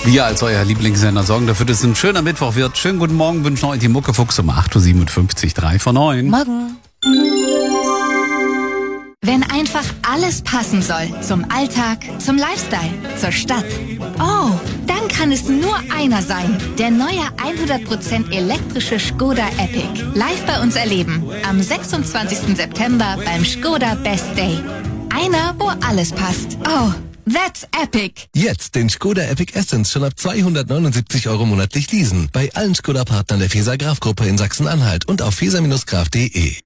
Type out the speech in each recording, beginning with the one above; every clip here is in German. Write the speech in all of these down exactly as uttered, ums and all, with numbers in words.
Wir als euer Lieblingssender sorgen dafür, dass es ein schöner Mittwoch wird. Schönen guten Morgen, wünschen euch die Muckefuchs um acht Uhr siebenundfünfzig, drei vor neun. Morgen. Wenn einfach alles passen soll. Zum Alltag, zum Lifestyle, zur Stadt. Oh, dann kann es nur einer sein. Der neue hundert Prozent elektrische Skoda Epic. Live bei uns erleben. Am sechsundzwanzigsten September beim Skoda Best Day. Einer, wo alles passt. Oh, that's epic. Jetzt den Skoda Epic Essence schon ab zweihundertneunundsiebzig Euro monatlich leasen. Bei allen Skoda-Partnern der Feser Graf Gruppe in Sachsen-Anhalt und auf feser Graf punkt de.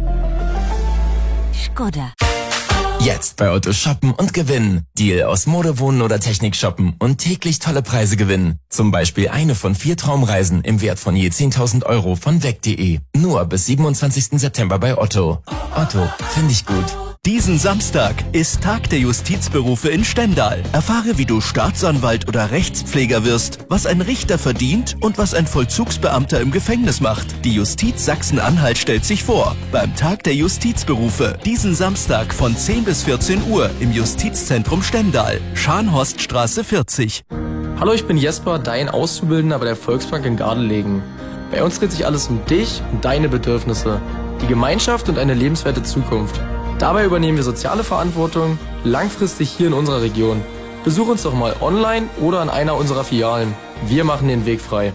Skoda. Jetzt bei Otto shoppen und gewinnen. Deal aus Mode, Wohnen oder Technik shoppen und täglich tolle Preise gewinnen. Zum Beispiel eine von vier Traumreisen im Wert von je zehntausend Euro von weg punkt de. Nur bis siebenundzwanzigsten September bei Otto. Otto, finde ich gut. Diesen Samstag ist Tag der Justizberufe in Stendal. Erfahre, wie du Staatsanwalt oder Rechtspfleger wirst, was ein Richter verdient und was ein Vollzugsbeamter im Gefängnis macht. Die Justiz Sachsen-Anhalt stellt sich vor beim Tag der Justizberufe. Diesen Samstag von zehn bis vierzehn Uhr im Justizzentrum Stendal, Scharnhorststraße vierzig. Hallo, ich bin Jesper, dein Auszubildender bei der Volksbank in Gardelegen. Bei uns dreht sich alles um dich und deine Bedürfnisse, die Gemeinschaft und eine lebenswerte Zukunft. Dabei übernehmen wir soziale Verantwortung langfristig hier in unserer Region. Besuch uns doch mal online oder an einer unserer Filialen. Wir machen den Weg frei.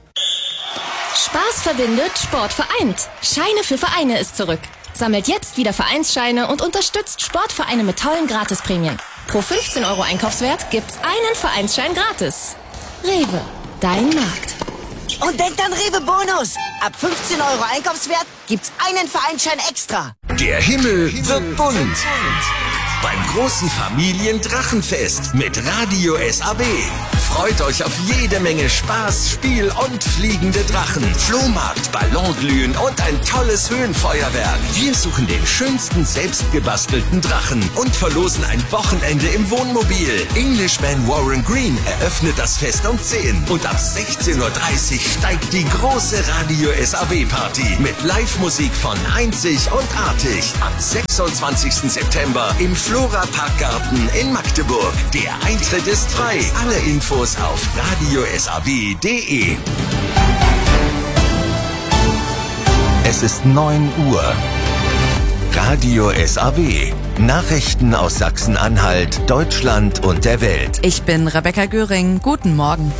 Spaß verbindet, Sport vereint. Scheine für Vereine ist zurück. Sammelt jetzt wieder Vereinsscheine und unterstützt Sportvereine mit tollen Gratisprämien. Pro fünfzehn Euro Einkaufswert gibt's einen Vereinsschein gratis. Rewe, dein Markt. Und denkt an Rewe Bonus. Ab fünfzehn Euro Einkaufswert gibt's einen Vereinsschein extra. Der Himmel wird bunt. Beim großen Familiendrachenfest mit Radio S A B. Freut euch auf jede Menge Spaß, Spiel und fliegende Drachen, Flohmarkt, Ballonglühen und ein tolles Höhenfeuerwerk. Wir suchen den schönsten selbstgebastelten Drachen und verlosen ein Wochenende im Wohnmobil. Englishman Warren Green eröffnet das Fest um zehn und ab sechzehn Uhr dreißig steigt die große Radio S A B Party mit Live-Musik von Einzig und Artig am sechsundzwanzigsten September im Flora Parkgarten in Magdeburg. Der Eintritt ist frei. Alle Infos auf radio s a b punkt de. Es ist neun Uhr. Radio S A B. Nachrichten aus Sachsen-Anhalt, Deutschland und der Welt. Ich bin Rebecca Göring. Guten Morgen.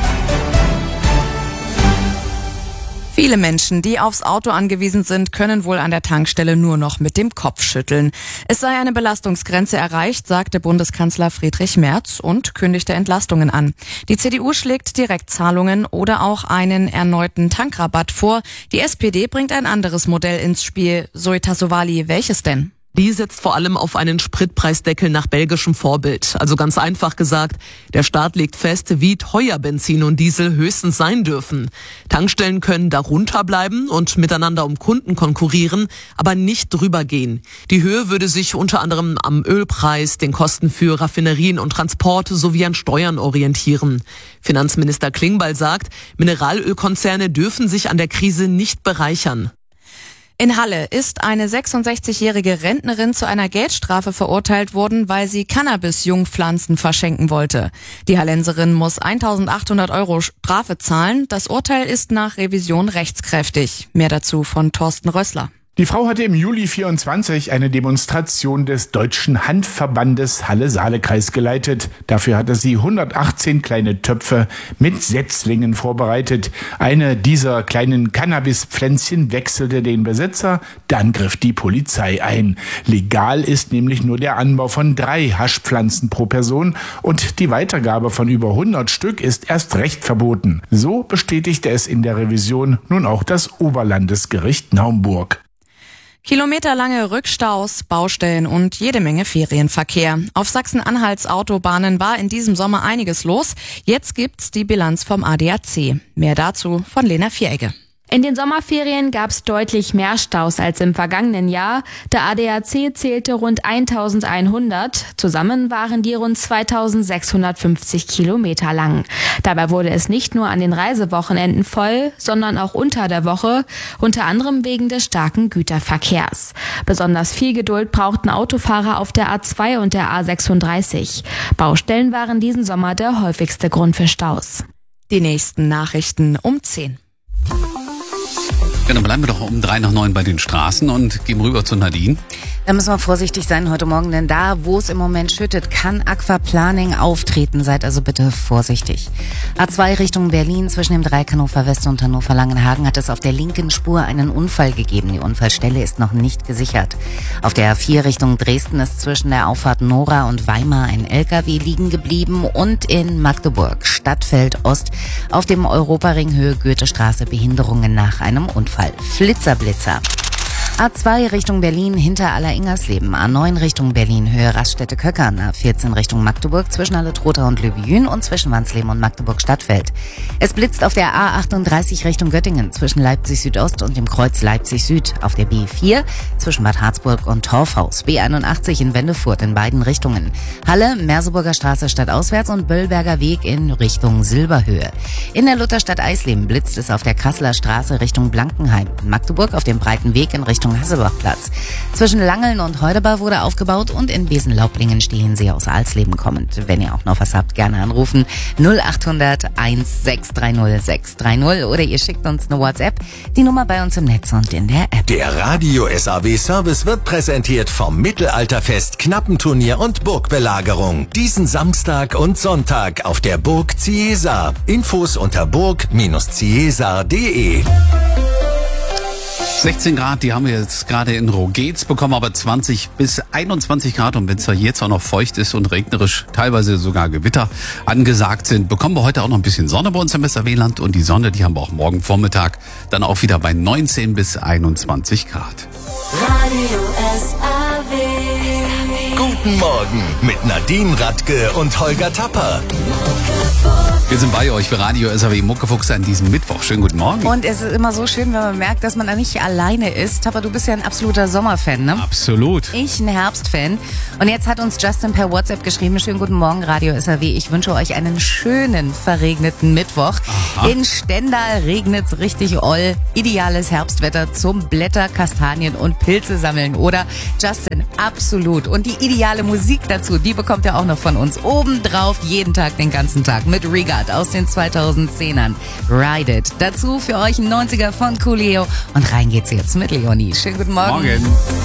Viele Menschen, die aufs Auto angewiesen sind, können wohl an der Tankstelle nur noch mit dem Kopf schütteln. Es sei eine Belastungsgrenze erreicht, sagte Bundeskanzler Friedrich Merz und kündigte Entlastungen an. Die C D U schlägt Direktzahlungen oder auch einen erneuten Tankrabatt vor. Die S P D bringt ein anderes Modell ins Spiel. Zoe Tassovali, welches denn? Die setzt vor allem auf einen Spritpreisdeckel nach belgischem Vorbild. Also ganz einfach gesagt, der Staat legt fest, wie teuer Benzin und Diesel höchstens sein dürfen. Tankstellen können darunter bleiben und miteinander um Kunden konkurrieren, aber nicht drüber gehen. Die Höhe würde sich unter anderem am Ölpreis, den Kosten für Raffinerien und Transport sowie an Steuern orientieren. Finanzminister Klingbeil sagt, Mineralölkonzerne dürfen sich an der Krise nicht bereichern. In Halle ist eine sechsundsechzigjährige Rentnerin zu einer Geldstrafe verurteilt worden, weil sie Cannabis-Jungpflanzen verschenken wollte. Die Hallenserin muss eintausendachthundert Euro Strafe zahlen. Das Urteil ist nach Revision rechtskräftig. Mehr dazu von Thorsten Rössler. Die Frau hatte im Juli vierundzwanzig eine Demonstration des Deutschen Handverbandes Halle-Saale-Kreis geleitet. Dafür hatte sie hundertachtzehn kleine Töpfe mit Setzlingen vorbereitet. Eine dieser kleinen Cannabispflänzchen wechselte den Besitzer, dann griff die Polizei ein. Legal ist nämlich nur der Anbau von drei Haschpflanzen pro Person und die Weitergabe von über hundert Stück ist erst recht verboten. So bestätigte es in der Revision nun auch das Oberlandesgericht Naumburg. Kilometerlange Rückstaus, Baustellen und jede Menge Ferienverkehr. Auf Sachsen-Anhalts Autobahnen war in diesem Sommer einiges los. Jetzt gibt's die Bilanz vom A D A C. Mehr dazu von Lena Vieregge. In den Sommerferien gab es deutlich mehr Staus als im vergangenen Jahr. Der A D A C zählte rund eintausendeinhundert. Zusammen waren die rund zweitausendsechshundertfünfzig Kilometer lang. Dabei wurde es nicht nur an den Reisewochenenden voll, sondern auch unter der Woche, unter anderem wegen des starken Güterverkehrs. Besonders viel Geduld brauchten Autofahrer auf der A zwei und der A sechsunddreißig. Baustellen waren diesen Sommer der häufigste Grund für Staus. Die nächsten Nachrichten um zehn. Ja, dann bleiben wir doch um drei nach neun bei den Straßen und gehen rüber zu Nadine. Da müssen wir vorsichtig sein heute Morgen, denn da, wo es im Moment schüttet, kann Aquaplaning auftreten. Seid also bitte vorsichtig. A zwei Richtung Berlin zwischen dem Dreieck Hannover West und Hannover Langenhagen hat es auf der linken Spur einen Unfall gegeben. Die Unfallstelle ist noch nicht gesichert. Auf der A vier Richtung Dresden ist zwischen der Auffahrt Nora und Weimar ein L K W liegen geblieben und in Magdeburg Stadtfeld Ost auf dem Europaring Höhe Goethestraße Behinderungen nach einem Unfall. Flitzerblitzer. A zwei Richtung Berlin hinter Aller-Ingersleben, A neun Richtung Berlin Höhe Raststätte-Köckern, A vierzehn Richtung Magdeburg zwischen Halle-Trotha und Löbejün und zwischen Wansleben und Magdeburg-Stadtfeld. Es blitzt auf der A achtunddreißig Richtung Göttingen zwischen Leipzig-Südost und dem Kreuz Leipzig-Süd, auf der B vier zwischen Bad Harzburg und Torfhaus, B einundachtzig in Wendefurt in beiden Richtungen, Halle, Merseburger Straße stadtauswärts und Böllberger Weg in Richtung Silberhöhe. In der Lutherstadt Eisleben blitzt es auf der Kasseler Straße Richtung Blankenheim, in Magdeburg auf dem Breiten Weg in Richtung Hassebachplatz. Zwischen Langeln und Heudebar wurde aufgebaut und in Besenlaublingen stehen sie aus Alsleben kommend. Wenn ihr auch noch was habt, gerne anrufen null achthundert eins sechs drei null sechs drei null oder ihr schickt uns eine WhatsApp. Die Nummer bei uns im Netz und in der App. Der Radio S A W Service wird präsentiert vom Mittelalterfest, Knappenturnier und Burgbelagerung. Diesen Samstag und Sonntag auf der Burg Ciesar. Infos unter burg Bindestrich ciesar punkt de. sechzehn Grad, die haben wir jetzt gerade in Rogez bekommen, aber zwanzig bis einundzwanzig Grad. Und wenn es jetzt auch noch feucht ist und regnerisch, teilweise sogar Gewitter angesagt sind, bekommen wir heute auch noch ein bisschen Sonne bei uns im S A W-Land. Und die Sonne, die haben wir auch morgen Vormittag dann auch wieder bei neunzehn bis einundzwanzig Grad. Radio S A W. Guten Morgen mit Nadine Radke und Holger Tapper. Wir sind bei euch für Radio S A W Muckefuchs an diesem Mittwoch. Schönen guten Morgen. Und es ist immer so schön, wenn man merkt, dass man da nicht alleine ist. Aber du bist ja ein absoluter Sommerfan, ne? Absolut. Ich ein Herbstfan. Und jetzt hat uns Justin per WhatsApp geschrieben, schönen guten Morgen Radio S A W. Ich wünsche euch einen schönen, verregneten Mittwoch. Aha. In Stendal regnet's richtig oll. Ideales Herbstwetter zum Blätter, Kastanien und Pilze sammeln, oder? Justin, absolut. Und die ideale Musik dazu, die bekommt ihr auch noch von uns. Obendrauf jeden Tag, den ganzen Tag mit Regard aus den zweitausendzehnern. Ride It. Dazu für euch ein neunziger von Coolio. Und rein geht's jetzt mit Leonie. Schönen guten Morgen. Morgen.